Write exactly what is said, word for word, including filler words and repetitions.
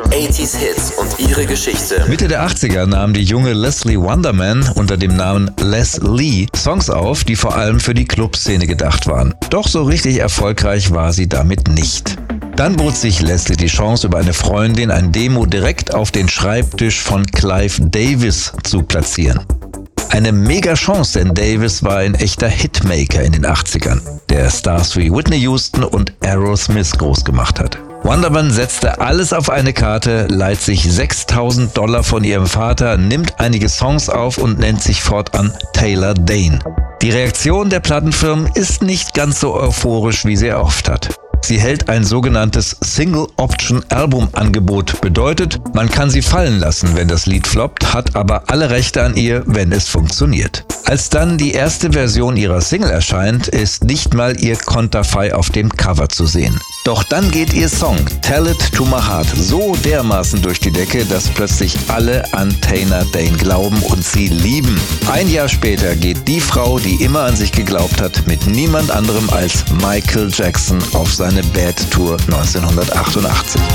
achtziger Hits und ihre Geschichte. Mitte der achtziger nahm die junge Leslie Wonderman unter dem Namen Les Lee Songs auf, die vor allem für die Clubszene gedacht waren. Doch so richtig erfolgreich war sie damit nicht. Dann bot sich Leslie die Chance, über eine Freundin ein Demo direkt auf den Schreibtisch von Clive Davis zu platzieren. Eine mega Chance, denn Davis war ein echter Hitmaker in den achtzigern, der Stars wie Whitney Houston und Aerosmith groß gemacht hat. Wonderman setzte alles auf eine Karte, leiht sich sechstausend Dollar von ihrem Vater, nimmt einige Songs auf und nennt sich fortan Taylor Dayne. Die Reaktion der Plattenfirmen ist nicht ganz so euphorisch, wie sie erhofft hat. Sie hält ein sogenanntes Single-Option-Album-Angebot. Bedeutet, man kann sie fallen lassen, wenn das Lied floppt, hat aber alle Rechte an ihr, wenn es funktioniert. Als dann die erste Version ihrer Single erscheint, ist nicht mal ihr Konterfei auf dem Cover zu sehen. Doch dann geht ihr Song Tell It To My Heart so dermaßen durch die Decke, dass plötzlich alle an Taylor Dayne glauben und sie lieben. Ein Jahr später geht die Frau, die immer an sich geglaubt hat, mit niemand anderem als Michael Jackson auf seine Bad Tour neunzehnhundertachtundachtzig.